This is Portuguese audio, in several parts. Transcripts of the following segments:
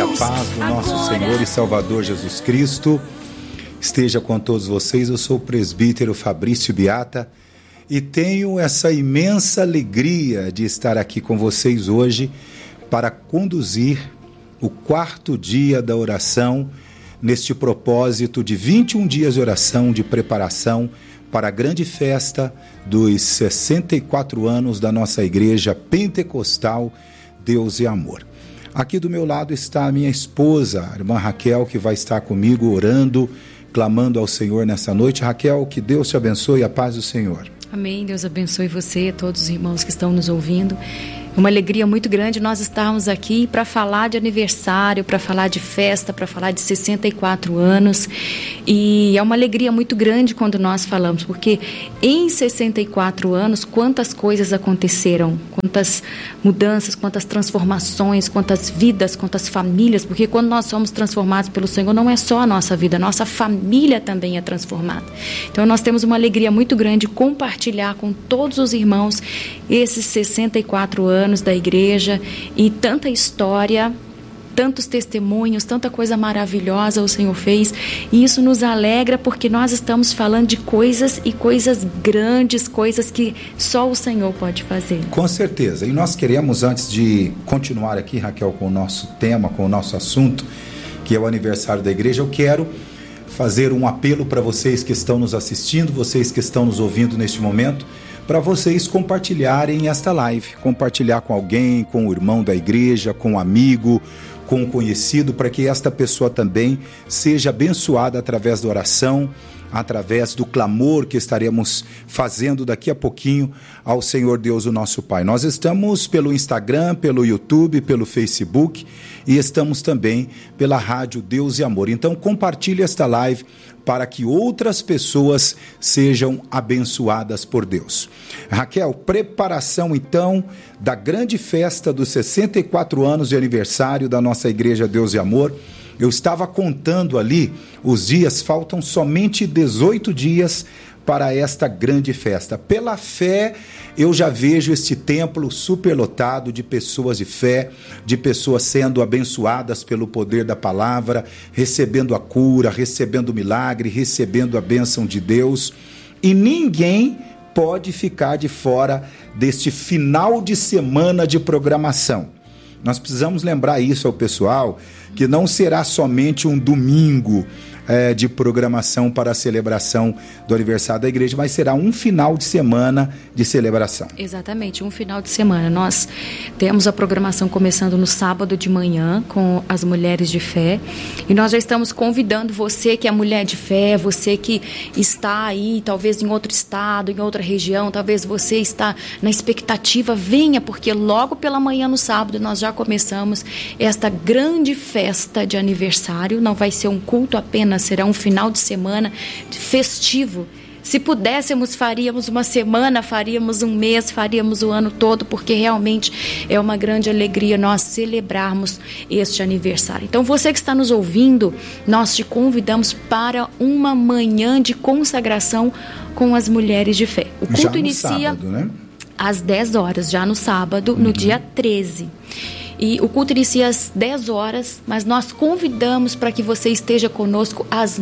a paz do nosso Senhor e Salvador Jesus Cristo esteja com todos vocês. Eu sou o presbítero Fabrício Beata e tenho essa imensa alegria de estar aqui com vocês hoje para conduzir o 4º dia da oração neste propósito de 21 dias de oração, de preparação para a grande festa dos 64 anos da nossa Igreja Pentecostal Deus e Amor. Aqui do meu lado está a minha esposa, a irmã Raquel, que vai estar comigo orando, clamando ao Senhor nessa noite. Raquel, que Deus te abençoe e a paz do Senhor. Amém, Deus abençoe você e todos os irmãos que estão nos ouvindo. É uma alegria muito grande nós estarmos aqui para falar de aniversário, para falar de festa, para falar de 64 anos. E é uma alegria muito grande quando nós falamos, porque em 64 anos, quantas coisas aconteceram, quantas mudanças, quantas transformações, quantas vidas, quantas famílias, porque quando nós somos transformados pelo Senhor, não é só a nossa vida, a nossa família também é transformada. Então nós temos uma alegria muito grande de compartilhar com todos os irmãos esses 64 anos da igreja e tanta história, tantos testemunhos, tanta coisa maravilhosa o Senhor fez, e isso nos alegra porque nós estamos falando de coisas e coisas grandes, coisas que só o Senhor pode fazer. Com certeza, e nós queremos, antes de continuar aqui, Raquel, com o nosso tema, com o nosso assunto, que é o aniversário da igreja, eu quero fazer um apelo para vocês que estão nos assistindo, vocês que estão nos ouvindo neste momento, para vocês compartilharem esta live, compartilhar com alguém, com o irmão da igreja, com um amigo, com um conhecido, para que esta pessoa também seja abençoada através da oração, através do clamor que estaremos fazendo daqui a pouquinho ao Senhor Deus, o nosso Pai. Nós estamos pelo Instagram, pelo YouTube, pelo Facebook e estamos também pela rádio Deus e Amor. Então compartilhe esta live para que outras pessoas sejam abençoadas por Deus. Raquel, preparação então da grande festa dos 64 anos de aniversário da nossa Igreja Deus e Amor. Eu estava contando ali os dias, faltam somente 18 dias para esta grande festa. Pela fé, eu já vejo este templo superlotado de pessoas de fé, de pessoas sendo abençoadas pelo poder da palavra, recebendo a cura, recebendo o milagre, recebendo a bênção de Deus. E ninguém pode ficar de fora deste final de semana de programação. Nós precisamos lembrar isso ao pessoal, que não será somente um domingo de programação para a celebração do aniversário da igreja, mas será um final de semana de celebração. Exatamente, um final de semana. Nós temos a programação começando no sábado de manhã com as mulheres de fé, e nós já estamos convidando você que é mulher de fé, você que está aí talvez em outro estado, em outra região, talvez você está na expectativa, venha, porque logo pela manhã no sábado nós já começamos esta grande festa de aniversário. Não vai ser um culto apenas, será um final de semana festivo. Se pudéssemos, faríamos uma semana, faríamos um mês, faríamos o ano todo, porque realmente é uma grande alegria nós celebrarmos este aniversário. Então, você que está nos ouvindo, nós te convidamos para uma manhã de consagração com as mulheres de fé. O culto inicia sábado, né? Às 10 horas, já no sábado, no dia 13. E o culto inicia às 10 horas, mas nós convidamos para que você esteja conosco às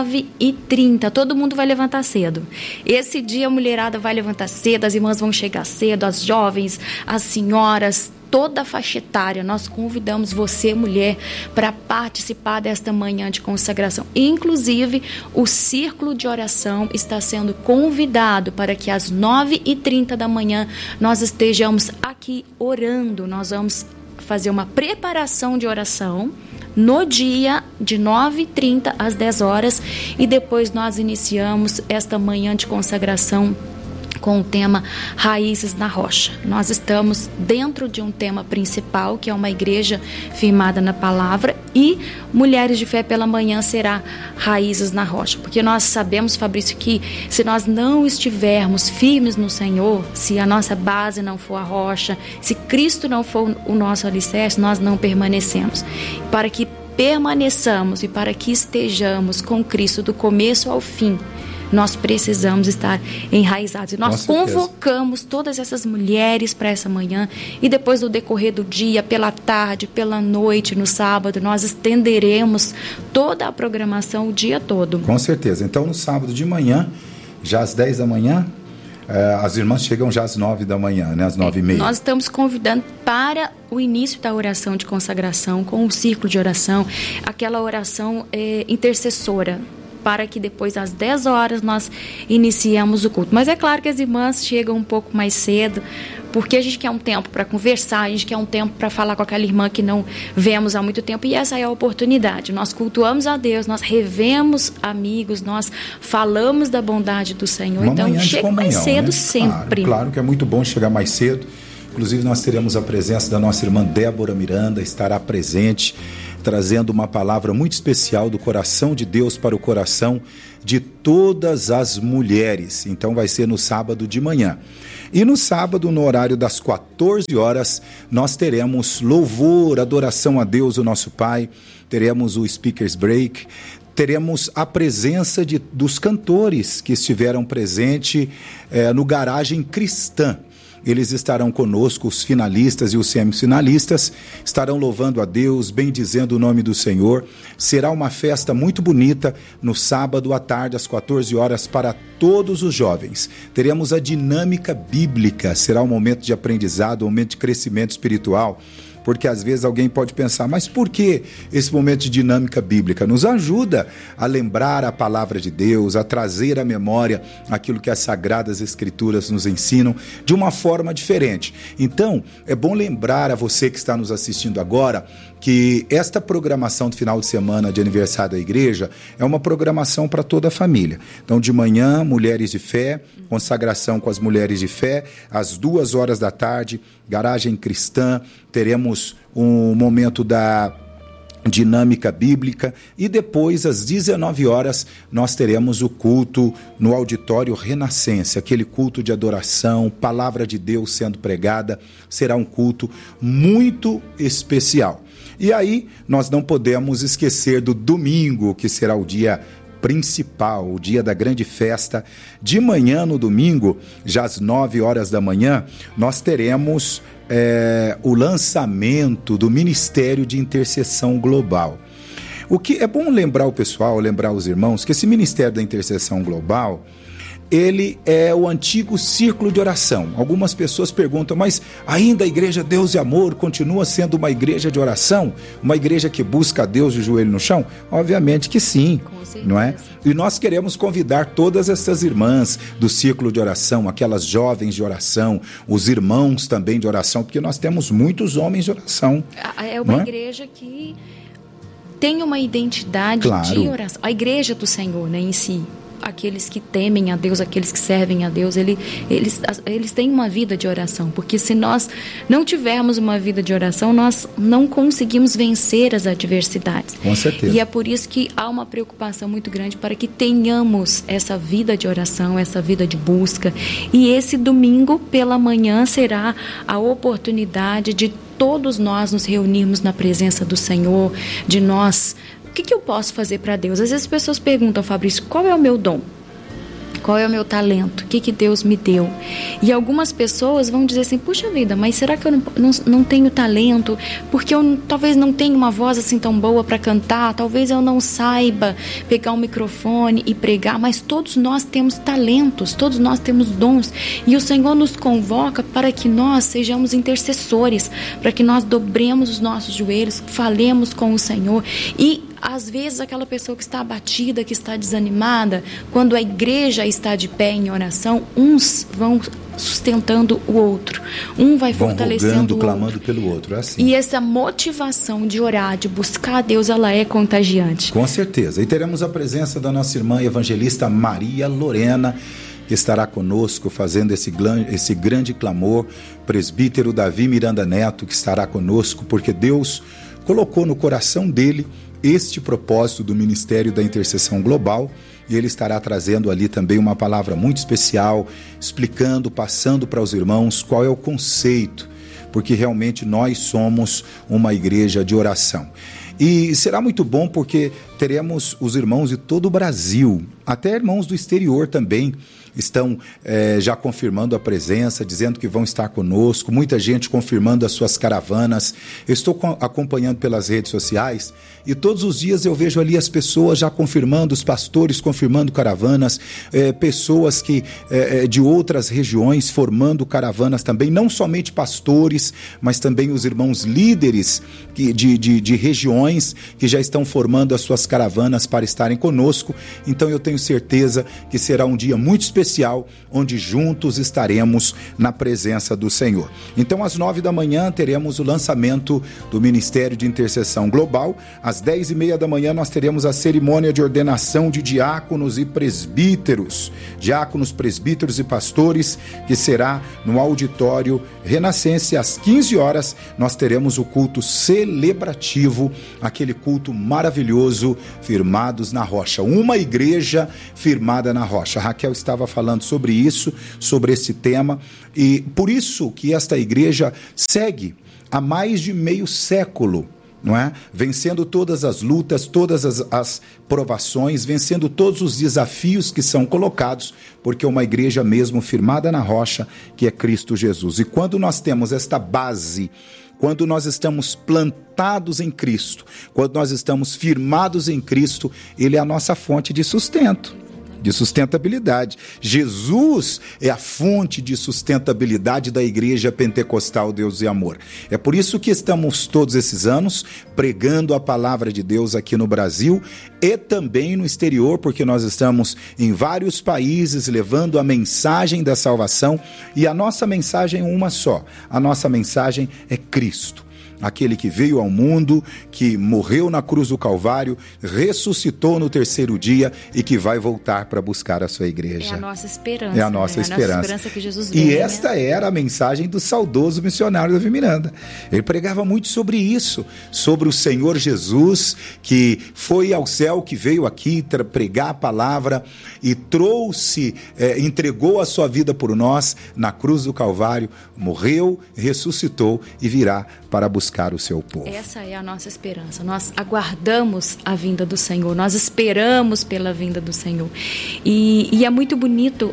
9h30. Todo mundo vai levantar cedo. Esse dia a mulherada vai levantar cedo, as irmãs vão chegar cedo, as jovens, as senhoras, toda a faixa etária. Nós convidamos você, mulher, para participar desta manhã de consagração. Inclusive, o círculo de oração está sendo convidado para que às 9h30 da manhã nós estejamos aqui orando. Nós vamos fazer uma preparação de oração no dia de 9h30 às 10 horas e depois nós iniciamos esta manhã de consagração com o tema Raízes na Rocha. Nós estamos dentro de um tema principal, que é uma igreja firmada na palavra, e Mulheres de Fé pela manhã será Raízes na Rocha, porque nós sabemos, Fabrício, que se nós não estivermos firmes no Senhor, se a nossa base não for a rocha, se Cristo não for o nosso alicerce, nós não permanecemos. Para que permaneçamos e para que estejamos com Cristo do começo ao fim, nós precisamos estar enraizados. E nós convocamos todas essas mulheres para essa manhã, e depois no decorrer do dia, pela tarde, pela noite, no sábado, nós estenderemos toda a programação o dia todo. Com certeza. Então, no sábado de manhã, já às 10 da manhã, as irmãs chegam já às 9 da manhã, né? Às 9h30. Nós estamos convidando para o início da oração de consagração, com o círculo de oração, aquela oração intercessora, para que depois, às 10 horas, nós iniciemos o culto. Mas é claro que as irmãs chegam um pouco mais cedo, porque a gente quer um tempo para conversar, a gente quer um tempo para falar com aquela irmã que não vemos há muito tempo, e essa é a oportunidade. Nós cultuamos a Deus, nós revemos amigos, nós falamos da bondade do Senhor. Uma então, chega mais cedo, né? Sempre. Claro que é muito bom chegar mais cedo. Inclusive, nós teremos a presença da nossa irmã Débora Miranda, estará presente, trazendo uma palavra muito especial do coração de Deus para o coração de todas as mulheres. Então vai ser no sábado de manhã. E no sábado, no horário das 14 horas, nós teremos louvor, adoração a Deus, o nosso Pai, teremos o Speakers Break, teremos a presença dos cantores que estiveram presentes no Garagem Cristã. Eles estarão conosco, os finalistas e os semifinalistas, estarão louvando a Deus, bendizendo o nome do Senhor. Será uma festa muito bonita no sábado à tarde, às 14 horas, para todos os jovens. Teremos a dinâmica bíblica, será um momento de aprendizado, um momento de crescimento espiritual. Porque às vezes alguém pode pensar, mas por que esse momento de dinâmica bíblica? Nos ajuda a lembrar a palavra de Deus, a trazer à memória aquilo que as Sagradas Escrituras nos ensinam de uma forma diferente. Então, é bom lembrar a você que está nos assistindo agora que esta programação do final de semana de aniversário da igreja é uma programação para toda a família. Então, de manhã, Mulheres de Fé, consagração com as Mulheres de Fé, às 2 horas da tarde, Garagem Cristã, teremos um momento da dinâmica bíblica, e depois, às 19 horas, nós teremos o culto no Auditório Renascença, aquele culto de adoração, palavra de Deus sendo pregada. Será um culto muito especial. E aí, nós não podemos esquecer do domingo, que será o dia principal, o dia da grande festa. De manhã, no domingo, já às 9 horas da manhã, nós teremos o lançamento do Ministério de Intercessão Global. O que é bom lembrar o pessoal, lembrar os irmãos, que esse Ministério da Intercessão Global, ele é o antigo círculo de oração. Algumas pessoas perguntam, mas ainda a igreja Deus e Amor continua sendo uma igreja de oração? Uma igreja que busca a Deus de joelho no chão? Obviamente que sim, não é? E nós queremos convidar todas essas irmãs do círculo de oração, aquelas jovens de oração, os irmãos também de oração, porque nós temos muitos homens de oração. É uma igreja que tem uma identidade de oração. A igreja do Senhor, né, em si. Aqueles que temem a Deus, aqueles que servem a Deus, eles têm uma vida de oração, porque se nós não tivermos uma vida de oração, nós não conseguimos vencer as adversidades. Com certeza. E é por isso que há uma preocupação muito grande para que tenhamos essa vida de oração, essa vida de busca. E esse domingo pela manhã será a oportunidade de todos nós nos reunirmos na presença do Senhor, de nós... O que eu posso fazer para Deus? Às vezes as pessoas perguntam, Fabrício, qual é o meu dom? Qual é o meu talento? O que Deus me deu? E algumas pessoas vão dizer assim, puxa vida, mas será que eu não tenho talento? Porque eu talvez não tenha uma voz assim tão boa para cantar, talvez eu não saiba pegar um microfone e pregar, mas todos nós temos talentos, todos nós temos dons, e o Senhor nos convoca para que nós sejamos intercessores, para que nós dobremos os nossos joelhos, falemos com o Senhor. E às vezes aquela pessoa que está abatida, que está desanimada, quando a igreja está de pé em oração, uns vão sustentando o outro, um vai fortalecendo o outro, clamando pelo outro, é assim. E essa motivação de orar, de buscar a Deus, ela é contagiante. Com certeza. E teremos a presença da nossa irmã evangelista Maria Lorena, que estará conosco fazendo esse grande clamor. Presbítero Davi Miranda Neto, que estará conosco, porque Deus colocou no coração dele este propósito do Ministério da Intercessão Global, e ele estará trazendo ali também uma palavra muito especial, explicando, passando para os irmãos qual é o conceito, porque realmente nós somos uma igreja de oração. E será muito bom porque teremos os irmãos de todo o Brasil Até irmãos do exterior também estão já confirmando a presença, dizendo que vão estar conosco, muita gente confirmando as suas caravanas. Eu estou acompanhando pelas redes sociais e todos os dias eu vejo ali as pessoas já confirmando, os pastores confirmando caravanas, pessoas que de outras regiões formando caravanas também, não somente pastores, mas também os irmãos líderes de regiões que já estão formando as suas caravanas para estarem conosco. Então eu tenho certeza que será um dia muito especial, onde juntos estaremos na presença do Senhor. Então, às 9 da manhã, teremos o lançamento do Ministério de Intercessão Global. Às 10h30 da manhã, nós teremos a cerimônia de ordenação de diáconos e presbíteros. Diáconos, presbíteros e pastores, que será no auditório Renascença. Às 15 horas, nós teremos o culto celebrativo, aquele culto maravilhoso, firmados na rocha. Uma igreja firmada na rocha. A Raquel estava falando sobre isso, sobre esse tema, e por isso que esta igreja segue há mais de meio século, não é? Vencendo todas as lutas, todas as provações, vencendo todos os desafios que são colocados, porque é uma igreja mesmo firmada na rocha, que é Cristo Jesus. E quando nós temos esta base, quando nós estamos plantados em Cristo, quando nós estamos firmados em Cristo, Ele é a nossa fonte de sustento, de sustentabilidade. Jesus é a fonte de sustentabilidade da Igreja Pentecostal Deus e Amor. É por isso que estamos todos esses anos pregando a palavra de Deus aqui no Brasil e também no exterior, porque nós estamos em vários países levando a mensagem da salvação, e a nossa mensagem é uma só. A nossa mensagem é Cristo. Aquele que veio ao mundo, que morreu na cruz do Calvário, ressuscitou no terceiro dia e que vai voltar para buscar a sua igreja. É a nossa esperança. É a nossa esperança. A nossa esperança que Jesus veio. E esta era a mensagem do saudoso missionário Davi Miranda. Ele pregava muito sobre isso, sobre o Senhor Jesus, que foi ao céu, que veio aqui pregar a palavra e trouxe, entregou a sua vida por nós na cruz do Calvário, morreu, ressuscitou e virá para buscar o seu povo. Essa é a nossa esperança. Nós aguardamos a vinda do Senhor, nós esperamos pela vinda do Senhor. E é muito bonito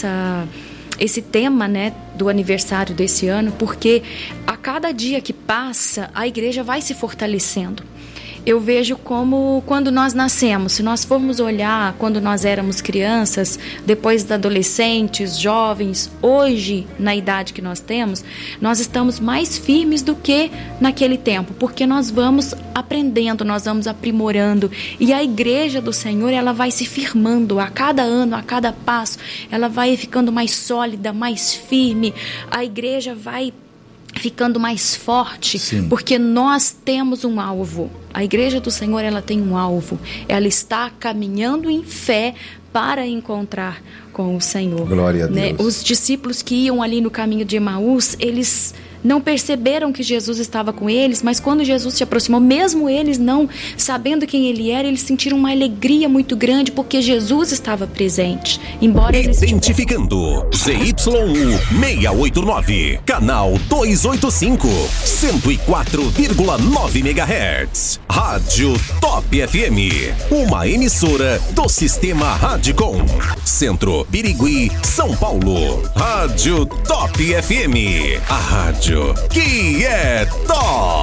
esse tema, né, do aniversário desse ano, porque a cada dia que passa, a igreja vai se fortalecendo. Eu vejo como quando nós nascemos, se nós formos olhar quando nós éramos crianças, depois adolescentes, jovens, hoje, na idade que nós temos, nós estamos mais firmes do que naquele tempo, porque nós vamos aprendendo, nós vamos aprimorando, e a igreja do Senhor, ela vai se firmando a cada ano, a cada passo, ela vai ficando mais sólida, mais firme, a igreja vai ficando mais forte. Sim. Porque nós temos um alvo. A igreja do Senhor, ela tem um alvo. Ela está caminhando em fé para encontrar com o Senhor. Glória a Deus. Os discípulos que iam ali no caminho de Emaús, eles não perceberam que Jesus estava com eles, mas quando Jesus se aproximou, mesmo eles não sabendo quem ele era, eles sentiram uma alegria muito grande, porque Jesus estava presente. Embora eles identificando ZYU 689, canal 285, 104,9 MHz. Rádio Top FM, uma emissora do Sistema Radicom. Centro, Birigui, São Paulo. Rádio Top FM, a rádio que é top.